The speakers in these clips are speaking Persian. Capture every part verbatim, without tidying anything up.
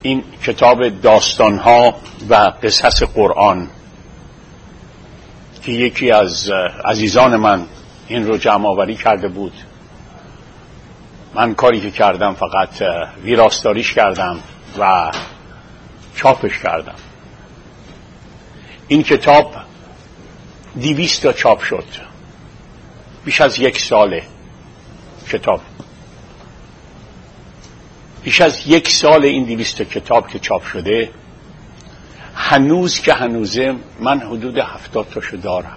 این کتاب داستانها و قصص قرآن که یکی از عزیزان من این رو جمع آوری کرده بود، من کاری که کردم فقط ویراستاریش کردم و چاپش کردم. این کتاب دویست تا چاپ شد، بیش از یک ساله کتاب، بیش از یک سال این دویست تا کتاب که چاپ شده. هنوز که هنوزه من حدود هفتاد تاشو دارم.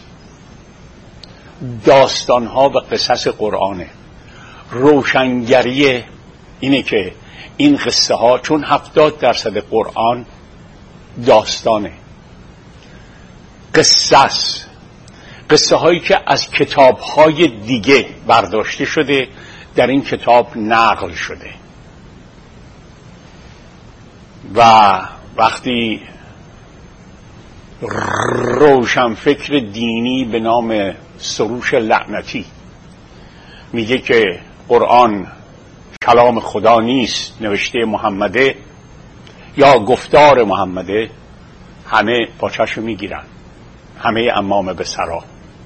داستانها و قصص قرآنه. روشنگری اینه که این قصه ها، چون هفتاد درصد قرآن داستانه، قصص، قصه هایی که از کتاب های دیگه برداشته شده در این کتاب نقل شده. و وقتی روشنفکر دینی به نام سروش لعنتی میگه که قرآن کلام خدا نیست، نوشته محمده یا گفتار محمده، همه پاچشو میگیرن، همه امام به سرا.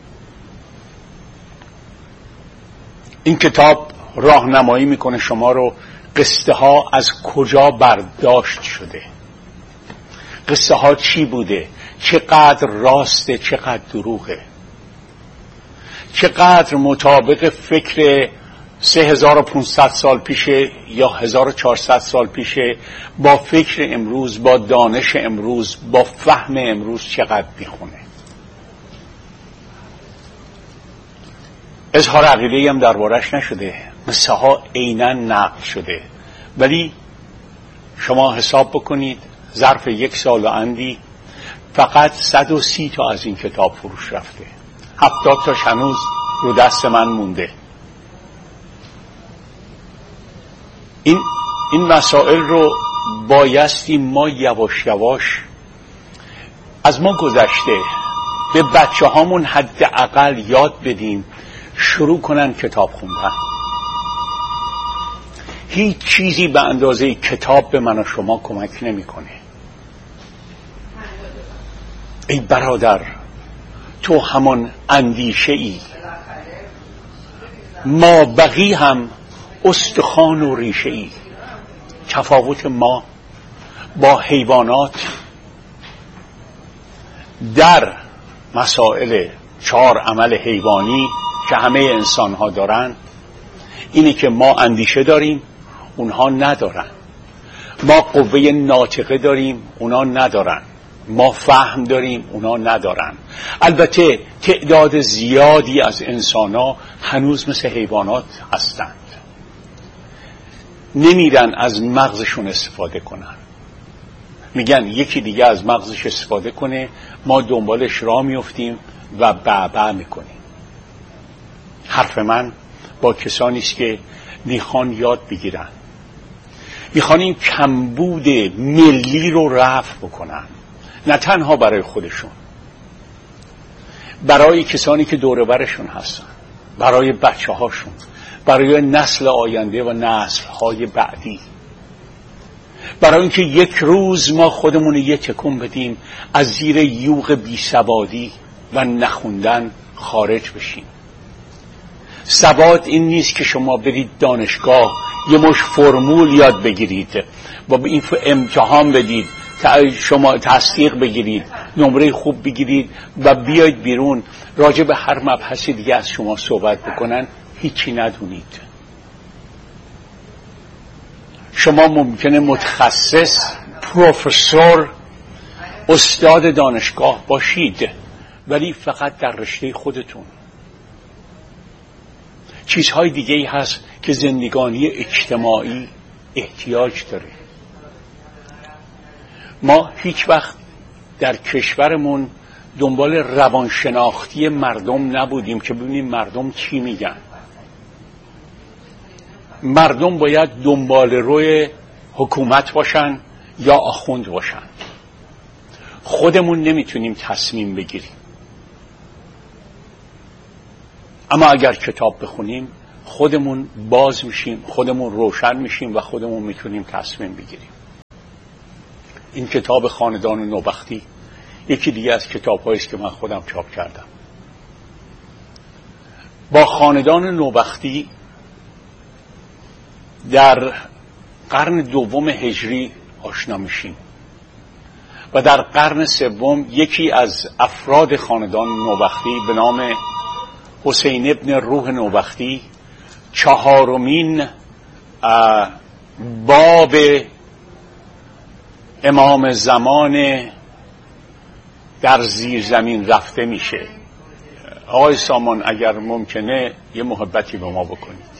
این کتاب راهنمایی میکنه شما رو قصه ها از کجا برداشت شده، قصه ها چی بوده، چقدر راسته، چقدر دروغه، چقدر مطابق فکر سه هزار و پانصد سال پیشه یا هزار و چهارصد سال پیشه با فکر امروز، با دانش امروز، با فهم امروز چقدر میخونه. اظهار عقیده هم دربارش نشده، قصه ها عیناً نقل شده. ولی شما حساب بکنید ظرف یک سال و اندی فقط صد و سی تا از این کتاب فروش رفته، هفتاد تاش هنوز رو دست من مونده. این این مسائل رو بایستی ما یواش یواش، از ما گذشته، به بچه هامون حداقل یاد بدیم شروع کنن کتاب خوندن. هیچ چیزی به اندازه کتاب به من و شما کمک نمیکنه. ای برادر، تو همان اندیشه ای، ما بقی هم استخوان و ریشه ای. تفاوت ما با حیوانات در مسائل چهار عمل حیوانی که همه انسان ها دارن اینه که ما اندیشه داریم، اونها ندارن. ما قوه ناطقه داریم، اونها ندارن. ما فهم داریم، اونها ندارن. البته تعداد زیادی از انسان ها هنوز مثل حیوانات هستند، نمیرن از مغزشون استفاده کنن. میگن یکی دیگه از مغزش استفاده کنه، ما دنبالش راه میفتیم و بعبع میکنیم. حرف من با کسانی است که میخوان یاد بگیرن، میخوان این کمبود ملی رو رفع بکنن، نه تنها برای خودشون، برای کسانی که دور برشون هستن، برای بچه هاشون، برای نسل آینده و نسل های بعدی، برای اینکه یک روز ما خودمون یه تکون بدیم از زیر یوغ بیسوادی و نخوندن خارج بشیم. سواد این نیست که شما برید دانشگاه یه مش فرمول یاد بگیرید و به این امتحان بدید، شما تصدیق بگیرید، نمره خوب بگیرید و بیاید بیرون راجع به هر مبحثی دیگه از شما صحبت بکنن، هیچی ندونید. شما ممکنه متخصص، پروفسور، استاد دانشگاه باشید، ولی فقط در رشته خودتون. چیزهای دیگه ای هست که زندگانی اجتماعی احتیاج داره. ما هیچ وقت در کشورمون دنبال روانشناختی مردم نبودیم که ببینیم مردم چی میگن. مردم باید دنبال روی حکومت باشن یا آخوند باشن. خودمون نمیتونیم تصمیم بگیریم. اما اگر کتاب بخونیم خودمون باز میشیم، خودمون روشن میشیم و خودمون میتونیم تصمیم بگیریم. این کتاب خاندان نوبختی یکی دیگه از کتاب‌هایی است که من خودم چاپ کردم. با خاندان نوبختی در قرن دوم هجری آشنا میشیم و در قرن سوم یکی از افراد خاندان نوبختی به نام حسین ابن روح نوبختی چهارمین باب امام زمان در زیر زمین رفته میشه. آقای سامان اگر ممکنه یه محبتی به ما بکنید.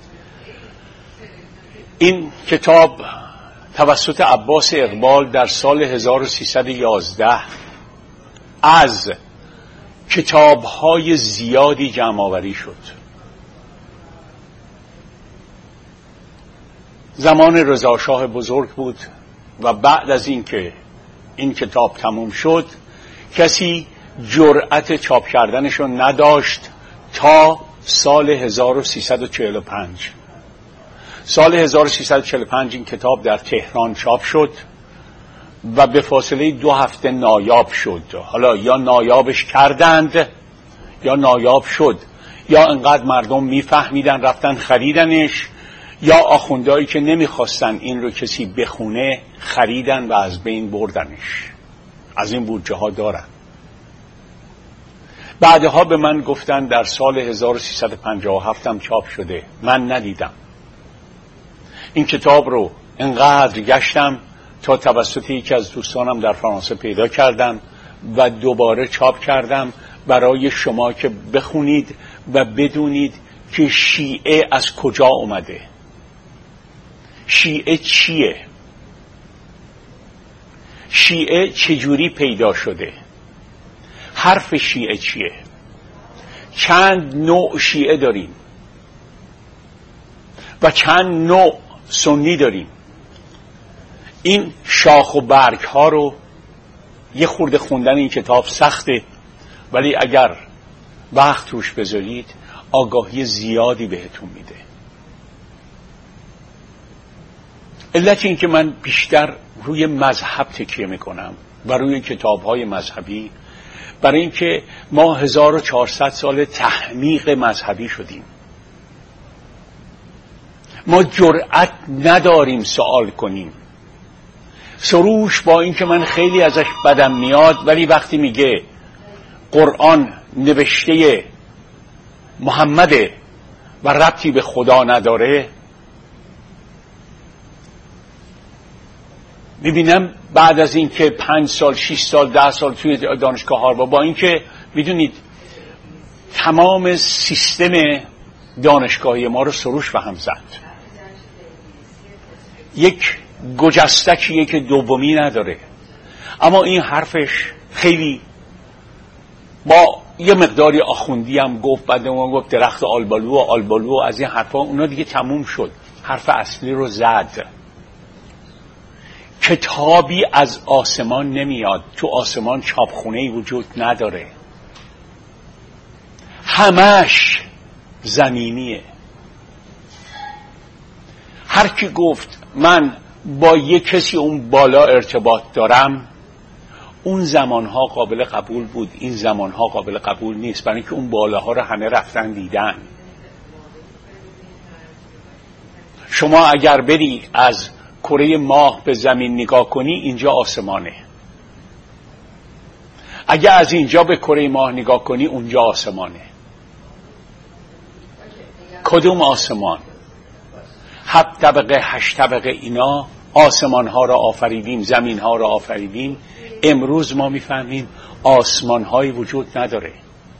این کتاب توسط عباس اقبال در سال هزار و سیصد و یازده از کتاب‌های زیادی جمع آوری شد. زمان رضا شاه بزرگ بود و بعد از اینکه این کتاب تموم شد کسی جرأت چاپ کردنش رو نداشت تا سال هزار و سیصد و چهل و پنج. سال هزار و سیصد و چهل و پنج این کتاب در تهران چاپ شد و به فاصله دو هفته نایاب شد. حالا یا نایابش کردند یا نایاب شد، یا انقدر مردم میفهمیدن رفتن خریدنش، یا آخوندهایی که نمیخواستن این رو کسی بخونه خریدن و از بین بردنش. از این بودجه ها دارن. بعدها به من گفتن در سال هزار و سیصد و پنجاه و هفت هم چاپ شده. من ندیدم. این کتاب رو انقدر گشتم تا توسط یکی از دوستانم در فرانسه پیدا کردم و دوباره چاپ کردم برای شما که بخونید و بدونید که شیعه از کجا اومده، شیعه چیه، شیعه چجوری پیدا شده، حرف شیعه چیه، چند نوع شیعه داریم و چند نوع سنی داریم. این شاخ و برگ ها رو یه خورده خوندن این کتاب سخته، ولی اگر وقت توش بذارید آگاهی زیادی بهتون میده. علت این که من بیشتر روی مذهب تکیه میکنم و روی کتاب‌های مذهبی، برای اینکه ما هزار و چهارصد سال تحمیق مذهبی شدیم. ما جرأت نداریم سوال کنیم. سروش با اینکه من خیلی ازش بدم میاد، ولی وقتی میگه قرآن نوشته محمده و ربطی به خدا نداره، میبینم بعد از اینکه پنج سال شش سال ده سال توی دانشگاه هاروارد، با اینکه میدونید تمام سیستم دانشگاهی ما رو سروش به هم زد، یک گجستکیه که دومی نداره، اما این حرفش خیلی با یه مقداری آخوندی هم گفت، بعد ما گفت درخت آلبالو و آلبالو از این حرفا، اونا دیگه تموم شد، حرف اصلی رو زد. کتابی از آسمان نمیاد، تو آسمان چاپخونه‌ای وجود نداره، همش زمینیه. هر کی گفت من با یک کسی اون بالا ارتباط دارم، اون زمانها قابل قبول بود، این زمانها قابل قبول نیست، برای اینکه اون بالاها رو همه رفتن دیدن. شما اگر بری از کره ماه به زمین نگاه کنی، اینجا آسمانه. اگر از اینجا به کره ماه نگاه کنی، اونجا آسمانه. کدوم آسمان؟ هفت طبقه هشت طبقه اینا آسمان ها را آفریدیم، زمین ها را آفریدیم. امروز ما میفهمیم آسمان هایی وجود نداره.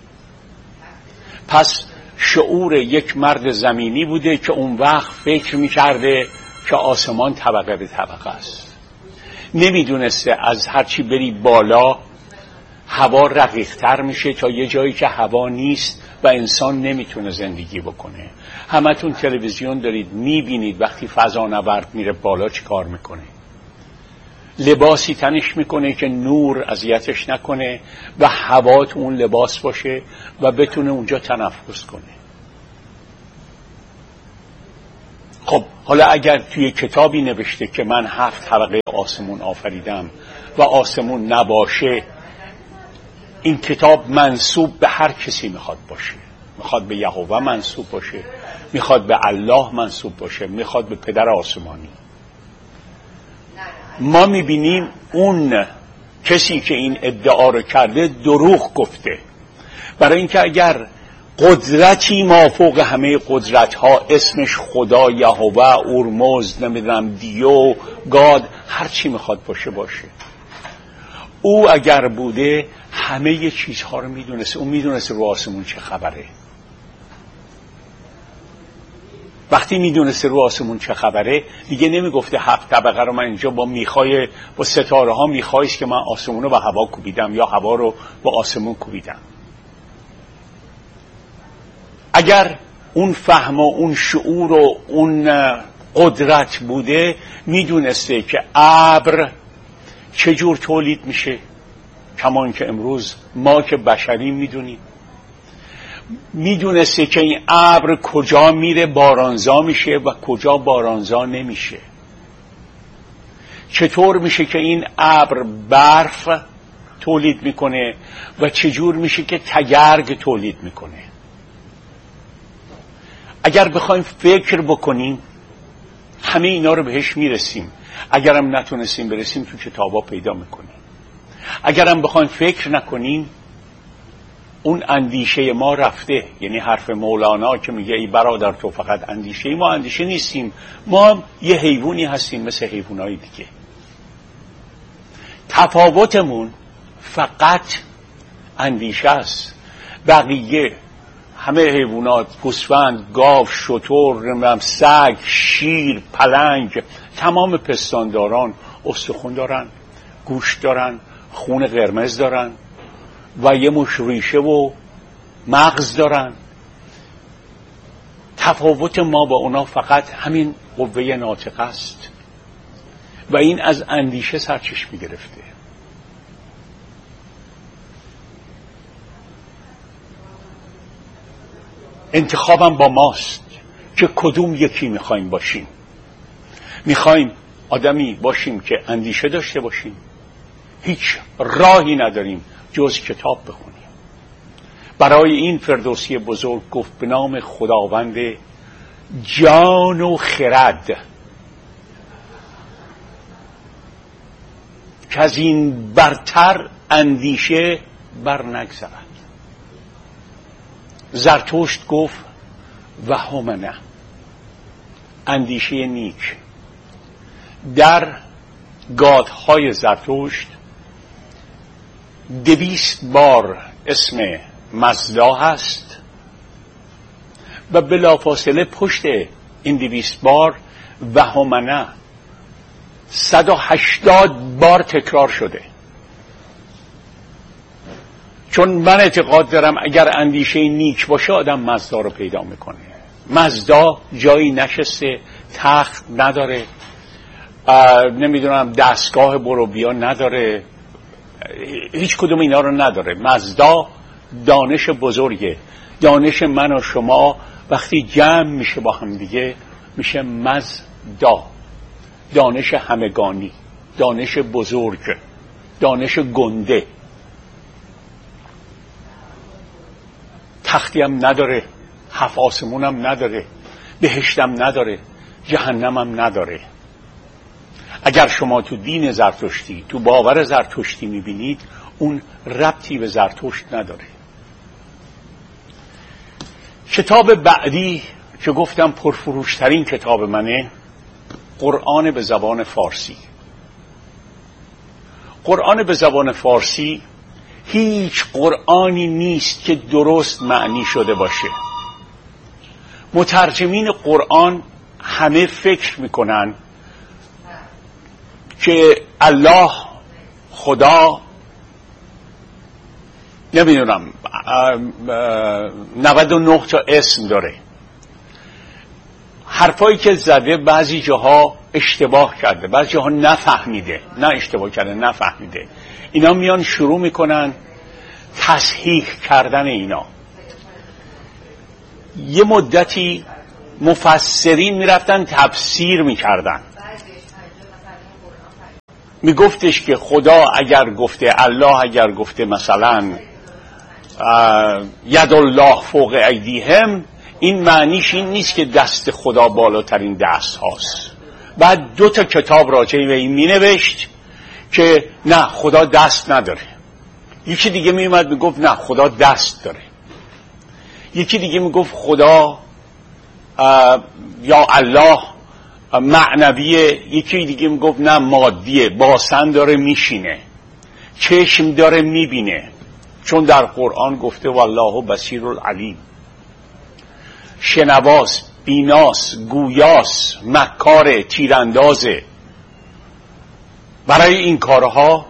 پس شعور یک مرد زمینی بوده که اون وقت فکر میکرده که آسمان طبقه به طبقه است. نمیدونسته از هرچی بری بالا هوا رقیق‌تر میشه تا یه جایی که هوا نیست و انسان نمیتونه زندگی بکنه. همتون تلویزیون دارید میبینید وقتی فضانورد میره بالا چی کار میکنه. لباسی تنش میکنه که نور اذیتش نکنه و هوا تو اون لباس باشه و بتونه اونجا تنفس کنه. خب حالا اگر توی کتابی نوشته که من هفت طبقه آسمون آفریدم و آسمون نباشه، این کتاب منسوب به هر کسی میخواد باشه، میخواد به یهوه منسوب باشه، میخواد به الله منسوب باشه، میخواد به پدر آسمانی. ما میبینیم اون کسی که این ادعا رو کرده دروغ گفته، برای اینکه اگر قدرتی مافوق همه قدرت ها، اسمش خدا، یهوه، اورمزد، نمیدونم دیو، گاد، هر چی میخواد باشه باشه، او اگر بوده همه ی چیزها رو میدونسته. اون میدونسته رو آسمون چه خبره. وقتی میدونسته رو آسمون چه خبره دیگه نمیگفته هفت طبقه رو من اینجا با میخای با ستاره ها میخایست که من آسمون رو با هوا کوبیدم یا هوا رو با آسمون کوبیدم. اگر اون فهم و اون شعور و اون قدرت بوده، میدونسته که ابر چجور تولید میشه، کمان که امروز ما که بشری میدونیم. میدونسته که این ابر کجا میره بارانزا میشه و کجا بارانزا نمیشه. چطور میشه که این ابر برف تولید میکنه و چجور میشه که تگرگ تولید میکنه. اگر بخوایم فکر بکنیم همه اینا رو بهش میرسیم. اگرم نتونستیم برسیم تو کتابا پیدا میکنیم. اگرم بخوایم فکر نکنیم اون اندیشه ما رفته. یعنی حرف مولانا که میگه ای برادر تو فقط اندیشه ای، ما اندیشه نیستیم، ما یه حیوانی هستیم مثل حیوانای دیگه. تفاوتمون فقط اندیشه است. بقیه همه حیوانات، گوسفند، گاو، شتر، سگ، شیر، پلنگ، تمام پستانداران استخوان دارن، گوشت دارن، خون قرمز دارن و یه مش ریشه و مغز دارن. تفاوت ما با اونا فقط همین قوه ناطقه است و این از اندیشه سرچشمه گرفته. انتخابم با ماست که کدوم یکی میخوایم باشیم. میخوایم آدمی باشیم که اندیشه داشته باشیم، هیچ راهی نداریم جز کتاب بخونیم. برای این فردوسی بزرگ گفت به نام خداوند جان و خرد که از این برتر اندیشه بر نگذرد. زرتشت گفت و همنه، اندیشه نیک. در گادهای زرتشت دویست بار اسم مزدا هست و بلافاصله پشت این دویست بار و همنه صد و هشتاد بار تکرار شده. چون من اعتقاد دارم اگر اندیشه نیک باشه آدم مزدا رو پیدا میکنه. مزدا جایی نشسته، تخت نداره، نمیدونم دستگاه برو بیا نداره، هیچ کدوم اینا رو نداره. مزدا دانش بزرگه. دانش من و شما وقتی جمع میشه با هم دیگه میشه مزدا، دانش همگانی، دانش بزرگ، دانش گنده. تختی هم نداره، هفت آسمون هم نداره، بهشتم نداره، جهنم هم نداره. اگر شما تو دین زرتشتی، تو باور زرتشتی میبینید اون ربطی به زرتشت نداره. کتاب بعدی که گفتم پرفروشترین کتاب منه، قرآن به زبان فارسی. قرآن به زبان فارسی هیچ قرآنی نیست که درست معنی شده باشه. مترجمین قرآن همه فکر میکنن که الله، خدا، نمیدونم نود و نه تا اسم داره. حرفایی که زده بعضی جاها اشتباه کرده، بعضی جاها نفهمیده، نه اشتباه کرده، نفهمیده. اینا میان شروع میکنن تصحیح کردن اینا. یه مدتی مفسرین میرفتن تفسیر میکردن. میگفتش که خدا اگر گفته، الله اگر گفته مثلا ید الله فوق ایدیهم، این معنیش این نیست که دست خدا بالاترین دست هاست. بعد دو تا کتاب راجع به این می نوشت که نه خدا دست نداره. یکی دیگه می اومد می گفت نه خدا دست داره. یکی دیگه می گفت خدا یا الله معنویه. یکی دیگه می گفت نه مادیه، باسن داره میشینه، چشم داره میبینه، چون در قرآن گفته والله بصیر العلیم، شنواس، بیناس، گویاس، مکار، تیراندازه. برای این کارها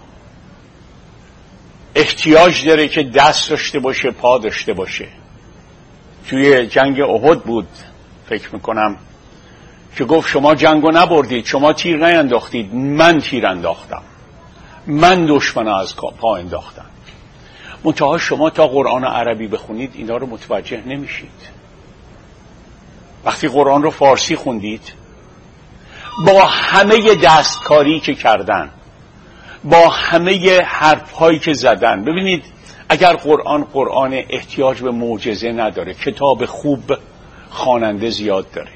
احتیاج داره که دست داشته باشه، پا داشته باشه. توی جنگ احد بود فکر میکنم که گفت شما جنگو نبردید، شما تیر نینداختید، من تیر انداختم، من دشمن از پا انداختم. منتها شما تا قرآن عربی بخونید اینا رو متوجه نمیشید. وقتی قرآن رو فارسی خوندید با همه دستکاری که کردن، با همه حرفهایی که زدن، ببینید اگر قرآن قرآن احتیاج به معجزه نداره، کتاب خوب خواننده زیاد داره.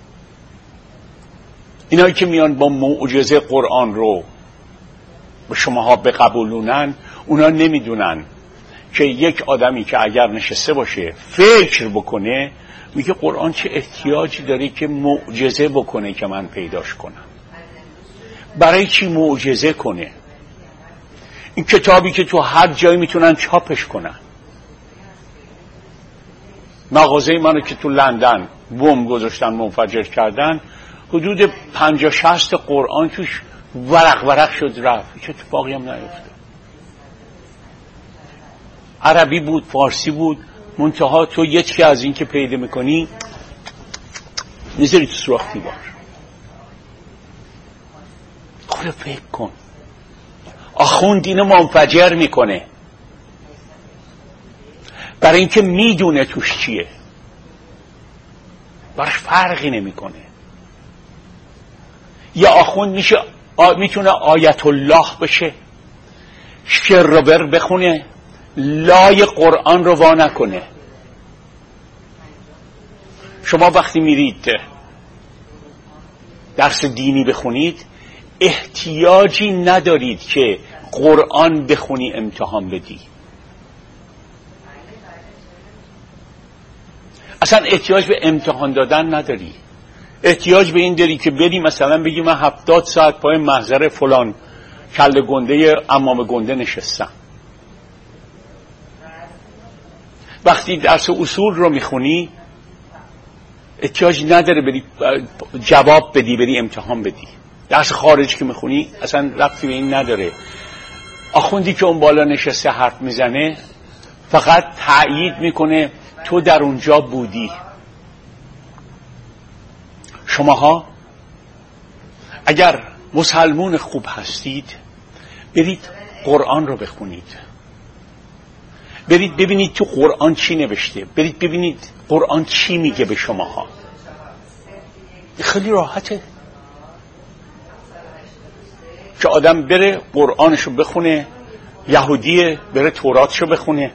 اینایی که میان با معجزه قرآن رو به شماها بقبولونن، اونا نمیدونن که یک آدمی که اگر نشسته باشه فکر بکنه، میگه قرآن چه احتیاجی داره که معجزه بکنه که من پیداش کنم. برای چی معجزه کنه؟ این کتابی که تو هر جایی میتونن چاپش کنن. مغازه منو که تو لندن بمب گذاشتن، منفجر کردن، حدود پنجاه شصت قرآن توش ورق ورق شد رفت. هیچ اتفاقی هم نیفتاد. عربی بود، فارسی بود، منتها تو یکی از این که پیدا میکنی نذاری تو سوراخ دیوار. خود فکر کن، آخوند اینو منفجر میکنه برای اینکه میدونه توش چیه، براش فرقی نمیکنه. یا آخوند میشه آ... میتونه آیت الله بشه، شعر رو بر بخونه، لای قرآن رو وا نکنه. شما وقتی میرید درس دینی بخونید احتیاجی ندارید که قرآن بخونی امتحان بدی. اصلا احتیاج به امتحان دادن نداری. احتیاج به این داری که بری مثلا بگی من هفتاد ساعت پای محضر فلان کله گنده امام گنده نشستم. وقتی درس اصول رو میخونی احتیاج نداره بری جواب بدی، بری امتحان بدی. درس خارج که میخونی اصلا ربطی به این نداره. آخوندی که اون بالا نشسته حرف میزنه فقط تأیید میکنه تو در اونجا بودی. شماها اگر مسلمون خوب هستید برید قرآن رو بخونید، برید ببینید تو قرآن چی نوشته، برید ببینید قرآن چی میگه به شماها. خیلی راحته که آدم بره قرآنشو بخونه، یهودیه بره توراتشو بخونه.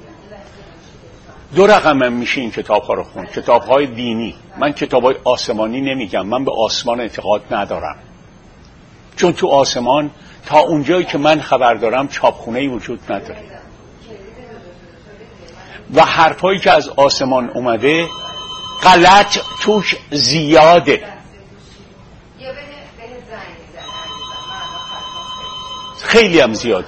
دو رقم میشه این کتاب ها رو خون، کتاب های دینی. من کتاب های آسمانی نمیگم، من به آسمان اعتقاد ندارم، چون تو آسمان تا اونجایی که من خبر دارم چاپخونه‌ای وجود نداره و حرفایی که از آسمان اومده غلط توش زیاده. خیلی هم زیاده.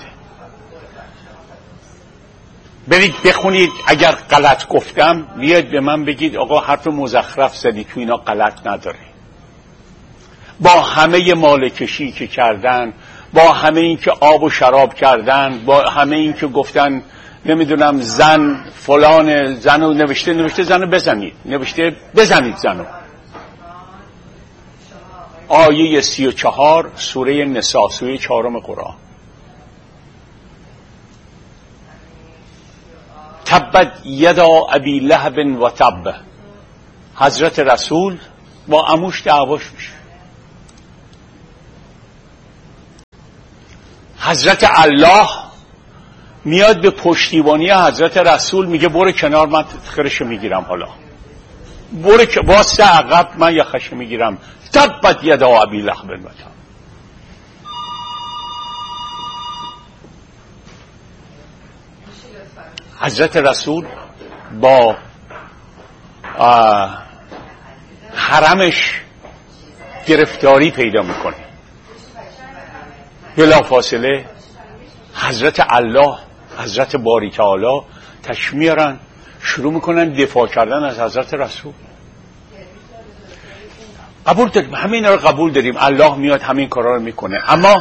برید بخونید، اگر غلط گفتم بیاید به من بگید آقا حرف مزخرف زدی، تو اینا غلط نداره. با همه مالکشی که کردن، با همه این که آب و شراب کردن، با همه این که گفتن نمیدونم زن فلان زنو نوشته نوشته زنو بزنید، نوشته بزنید زنو. آیه سی و چهار سوره نساء، سوره چهارم قرآن. تبت یدا ابی لهب و تب، حضرت رسول با عموش دعواش میشه. حضرت الله میاد به پشتیبانی حضرت رسول میگه برو کنار، من خرش میگیرم، حالا برو که واسه عقب، من یخش میگیرم. تبت یدا ابی لهب و تب. حضرت رسول با حرمش گرفتاری پیدا میکنه. بلا فاصله حضرت الله، حضرت باری تعالی تشریف میارن، شروع میکنن دفاع کردن از حضرت رسول. قبول داریم، همین رو قبول داریم، الله میاد همین کارا رو میکنه. اما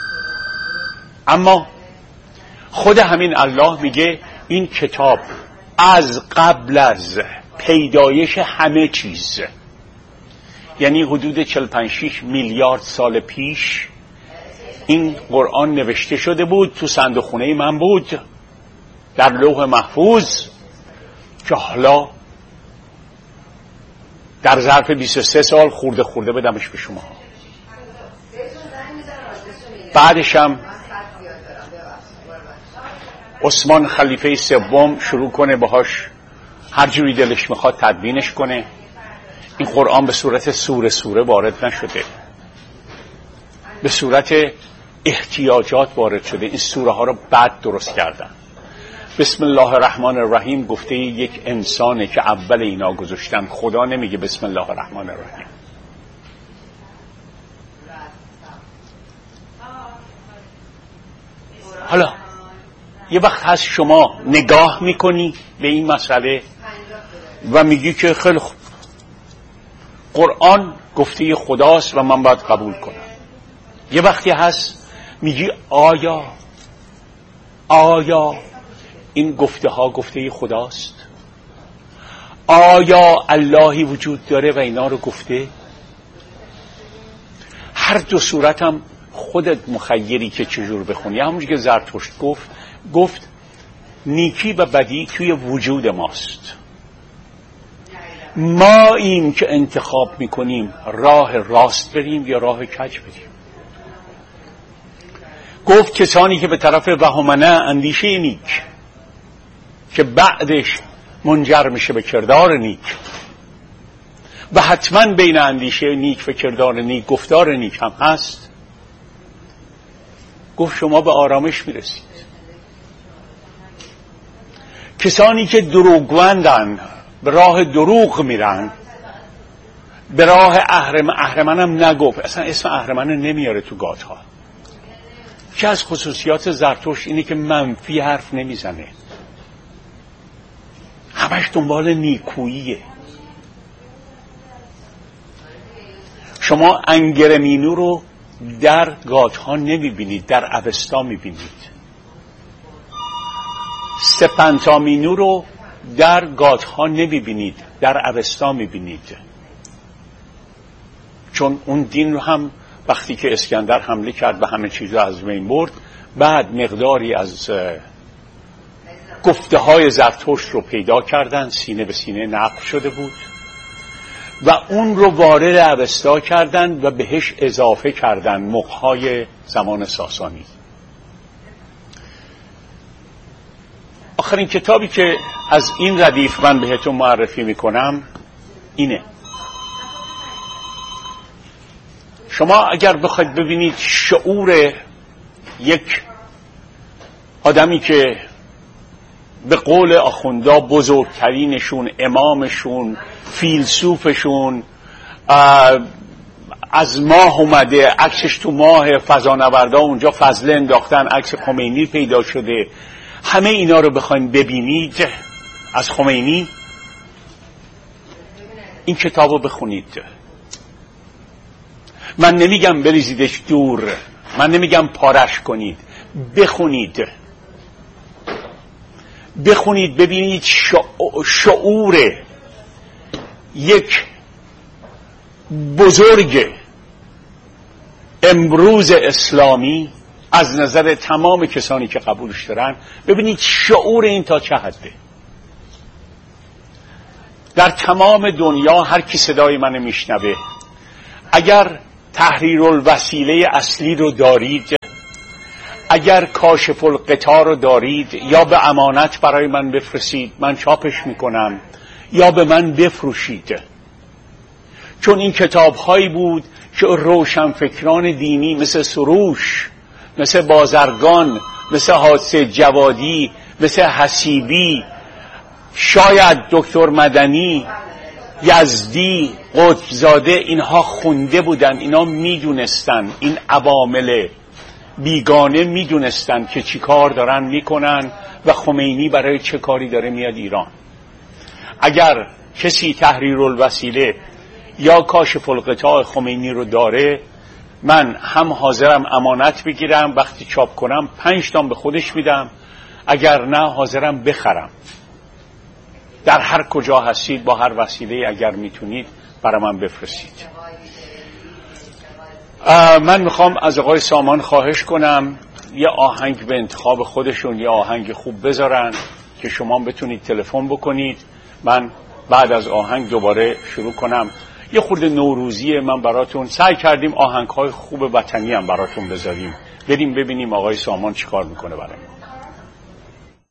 اما خود همین الله میگه این کتاب از قبل از پیدایش همه چیز، یعنی حدود چهل و پنج شش میلیارد سال پیش این قرآن نوشته شده بود، تو صندوق خونه من بود در لوح محفوظ، که حالا در ظرف بیست و سه سال خورده خورده بدمش به شما. بعدش هم عثمان خلیفه سوم شروع کنه باهاش هر جوری دلش میخواد تدوینش کنه. این قرآن به صورت سوره سوره وارد نشده، به صورت احتیاجات وارد شده. این سوره ها رو بعد درست کردن. بسم الله الرحمن الرحیم گفته یک انسانه که اول اینا گذاشتن. خدا نمیگه بسم الله الرحمن الرحیم. حالا یه وقت هست شما نگاه میکنی به این مسئله و میگی که خیلی خوب، قرآن گفته خداست و من باید قبول کنم. یه وقتی هست میگی آیا آیا این گفته ها گفته خداست؟ آیا اللهی وجود داره و اینا رو گفته؟ هر دو صورت هم خودت مخیری که چجور بخونی. همونجور که زرتشت گفت گفت نیکی و بدی توی وجود ماست، ما این که انتخاب میکنیم راه راست بریم یا راه کج بریم. گفت کسانی که به طرف وهمنه اندیشه نیک که بعدش منجر میشه به کردار نیک، و حتما بین اندیشه نیک و کردار نیک گفتار نیک هم هست، گفت شما به آرامش میرسید. کسانی که دروغگویندن، به راه دروغ میرن، به راه اهرم اهرمن هم نگفت، اصلا اسم اهرمن نمیاره تو گاتها. که از خصوصیات زرتشت اینه که منفی حرف نمیزنه، همش دنبال نیکوییه. شما انگرمینو رو در گاتها نمیبینید، در اوستا میبینید. سپنتامینو رو در گاتها نمیبینید، در اوستا میبینید. چون اون دین رو هم وقتی که اسکندر حمله کرد و همه چیز رو از بین برد، بعد مقداری از گفته های زرتشت رو پیدا کردن، سینه به سینه نقل شده بود و اون رو وارد اوستا کردن و بهش اضافه کردن مغهای زمان ساسانی. آخرین کتابی که از این ردیف من بهتون معرفی میکنم اینه. شما اگر بخواید ببینید شعور یک آدمی که به قول آخوندا بزرگترینشون، امامشون، فیلسوفشون از ماه اومده، عکسش تو ماه، فضانوردا اونجا فضله انداختن، عکس خمینی پیدا شده، همه اینا رو بخواید ببینید از خمینی، این کتاب رو بخونید. من نمیگم بریزیدش دور، من نمیگم پارش کنید، بخونید بخونید ببینید شعور یک بزرگ امروز اسلامی از نظر تمام کسانی که قبولش دارن، ببینید شعور این تا چه حده. در تمام دنیا هر کی صدای من میشنوه، اگر تحریرالوسیله اصلی رو دارید، اگر کاشف الغطا رو دارید، یا به امانت برای من بفرستید، من چاپش میکنم، یا به من بفروشید. چون این کتاب هایی بود که روشنفکران دینی مثل سروش، مثل بازرگان، مثل حادثه جوادی، مثل حسیبی، شاید دکتر مدنی، یزدی، قطبزاده، اینها خونده بودن، اینا میدونستن، این عوامل بیگانه میدونستن که چی کار دارن میکنن و خمینی برای چه کاری داره میاد ایران. اگر کسی تحریرالوسیله یا کاشف الغطا خمینی رو داره، من هم حاضرم امانت بگیرم، وقتی چاپ کنم پنج تام به خودش میدم، اگر نه حاضرم بخرم. در هر کجا هستید با هر وسیله اگر میتونید برای من بفرستید. من میخوام از آقای سامان خواهش کنم یه آهنگ به انتخاب خودشون، یه آهنگ خوب بذارن که شما بتونید تلفن بکنید. من بعد از آهنگ دوباره شروع کنم. یه خورده نوروزیه، من براتون سعی کردیم آهنگ‌های خوب وطنی هم براتون بذاریم. بریم ببینیم آقای سامان چیکار میکنه برای ما.